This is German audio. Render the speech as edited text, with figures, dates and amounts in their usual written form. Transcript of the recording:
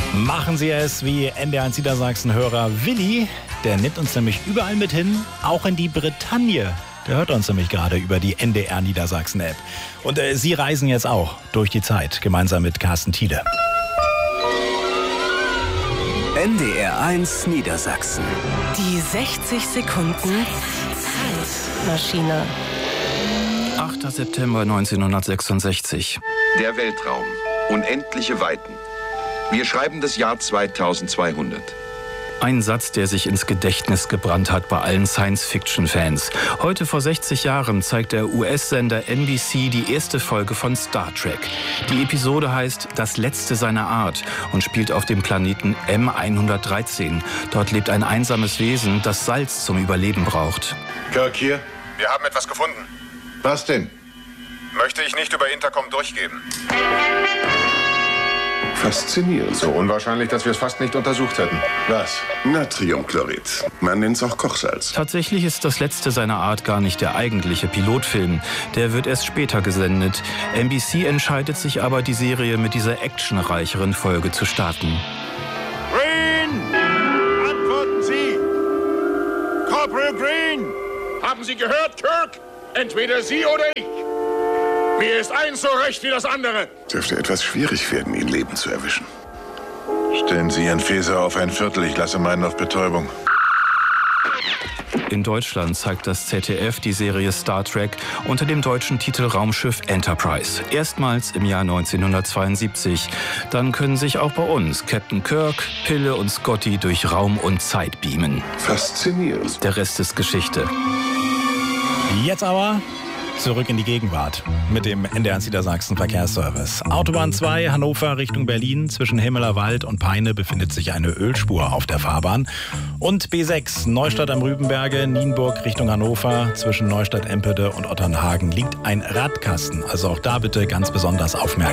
Machen Sie es wie NDR1 Niedersachsen-Hörer Willi. Der nimmt uns nämlich überall mit hin, auch in die Bretagne. Der hört uns nämlich gerade über die NDR Niedersachsen-App. Und Sie reisen jetzt auch durch die Zeit, gemeinsam mit Carsten Thiele. NDR1 Niedersachsen. Die 60 Sekunden Zeitmaschine. 8. September 1966. Der Weltraum. Unendliche Weiten. Wir schreiben das Jahr 2200. Ein Satz, der sich ins Gedächtnis gebrannt hat bei allen Science-Fiction-Fans. Heute vor 60 Jahren zeigt der US-Sender NBC die erste Folge von Star Trek. Die Episode heißt Das Letzte seiner Art und spielt auf dem Planeten M113. Dort lebt ein einsames Wesen, das Salz zum Überleben braucht. Kirk hier. Wir haben etwas gefunden. Was denn? Möchte ich nicht über Intercom durchgeben. Faszinierend. So unwahrscheinlich, dass wir es fast nicht untersucht hätten. Was? Natriumchlorid. Man nennt es auch Kochsalz. Tatsächlich ist Das Letzte seiner Art gar nicht der eigentliche Pilotfilm. Der wird erst später gesendet. NBC entscheidet sich aber, die Serie mit dieser actionreicheren Folge zu starten. Green! Antworten Sie! Corporal Green! Haben Sie gehört, Kirk? Entweder Sie oder ich. Mir ist eins so recht wie das andere. Dürfte etwas schwierig werden, ihn lebend zu erwischen. Stellen Sie Ihren Phaser auf ein Viertel. Ich lasse meinen auf Betäubung. In Deutschland zeigt das ZDF die Serie Star Trek unter dem deutschen Titel Raumschiff Enterprise. Erstmals im Jahr 1972. Dann können sich auch bei uns Captain Kirk, Pille und Scotty durch Raum und Zeit beamen. Faszinierend. Der Rest ist Geschichte. Jetzt aber zurück in die Gegenwart mit dem NDR1 Niedersachsen Verkehrsservice. Autobahn 2 Hannover Richtung Berlin. Zwischen Himmelerwald und Peine befindet sich eine Ölspur auf der Fahrbahn. Und B6 Neustadt am Rübenberge, Nienburg Richtung Hannover. Zwischen Neustadt-Empede und Otternhagen liegt ein Radkasten. Also auch da bitte ganz besonders aufmerksam.